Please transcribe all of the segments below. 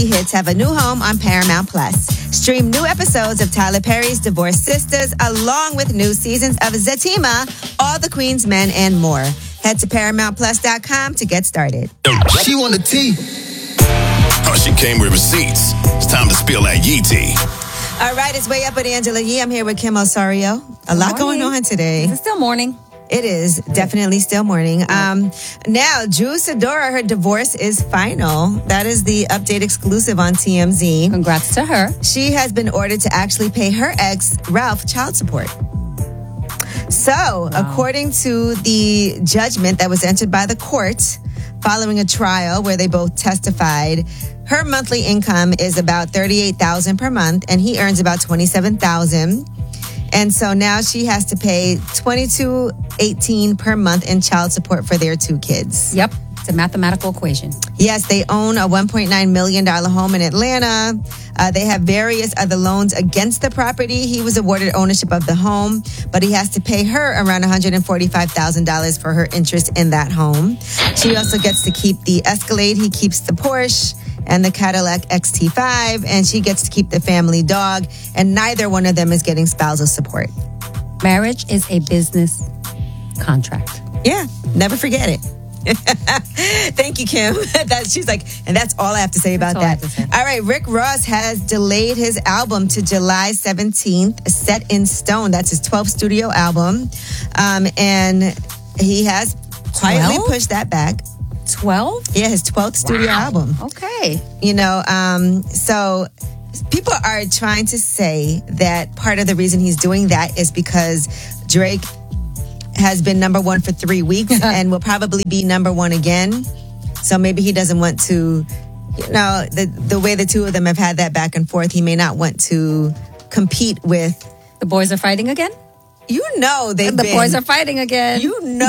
hits have a new home on Paramount Plus. Stream new episodes of Tyler Perry's Divorced Sisters along with new seasons of Zatima, All the Queen's Men, and more. Head to ParamountPlus.com to get started. She want the tea. Oh, she came with receipts. It's time to spill that Yee tea. All right, it's Way Up with Angela Yee. I'm here with Kim Osorio. A lot going on today. It's still morning. It is definitely still morning. Now, Drew Sidora, her divorce is final. That is the update exclusive on TMZ. Congrats to her. She has been ordered to actually pay her ex, Ralph, child support. So, according to the judgment that was entered by the court following a trial where they both testified, her monthly income is about $38,000 per month, and he earns about $27,000. And so now she has to pay $22.18 per month in child support for their two kids. Yep. It's a mathematical equation. Yes, they own a $1.9 million home in Atlanta. They have various other loans against the property. He was awarded ownership of the home, but he has to pay her around $145,000 for her interest in that home. She also gets to keep the Escalade. He keeps the Porsche and the Cadillac XT5, and she gets to keep the family dog, and neither one of them is getting spousal support. Marriage is a business contract. Yeah, never forget it. Thank you, Kim. She's like, and that's all I have to say about that. All right, Rick Ross has delayed his album to July 17th, Set in Stone. That's his 12th studio album. And he has quietly pushed that back. 12? Yeah, his 12th studio album. Okay. You know, so people are trying to say that part of the reason he's doing that is because Drake has been number one for 3 weeks and will probably be number one again. So maybe he doesn't want to, you know, the way the two of them have had that back and forth, he may not want to compete with. The boys are fighting again? You know the boys are fighting again. You know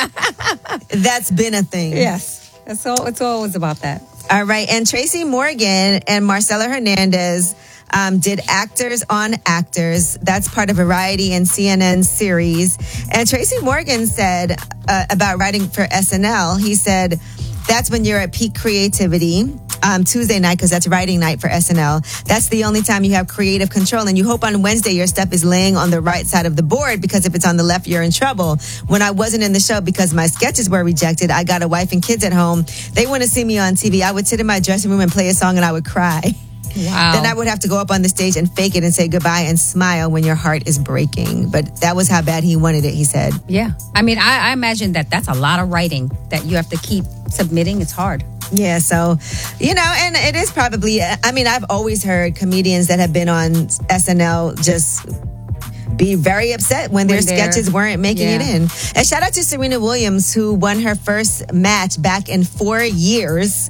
that's been a thing. Yes. It's always about that. All right. And Tracy Morgan and Marcela Hernandez did Actors on Actors. That's part of Variety and CNN series. And Tracy Morgan said about writing for SNL, he said, that's when you're at peak creativity. Tuesday night, because that's writing night for SNL. That's the only time you have creative control, and you hope on Wednesday your stuff is laying on the right side of the board, because if it's on the left, you're in trouble. When I wasn't in the show because my sketches were rejected, I got a wife and kids at home. They want to see me on TV. I would sit in my dressing room and play a song, and I would cry. Wow. Then I would have to go up on the stage and fake it and say goodbye and smile when your heart is breaking. But that was how bad he wanted it, he said. Yeah. I mean, I imagine that's a lot of writing that you have to keep submitting. It's hard. Yeah, so, you know, and it is probably, I mean, I've always heard comedians that have been on SNL just be very upset when their sketches weren't making it in. And shout out to Serena Williams, who won her first match back in 4 years.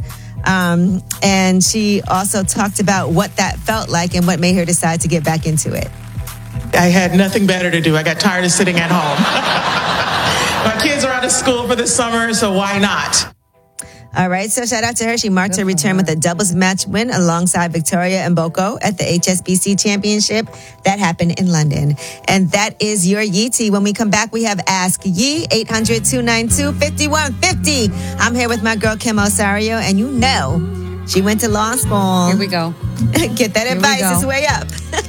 And she also talked about what that felt like and what made her decide to get back into it. I had nothing better to do. I got tired of sitting at home. My kids are out of school for the summer, so why not? All right, so shout out to her. She marked her return with a doubles match win alongside Victoria Mboko at the HSBC Championship. That happened in London. And that is your Yee Tea. When we come back, we have Ask Yee, 800-292-5150. I'm here with my girl, Kim Osorio, and you know she went to law school. Here we go. Get that advice. It's way up.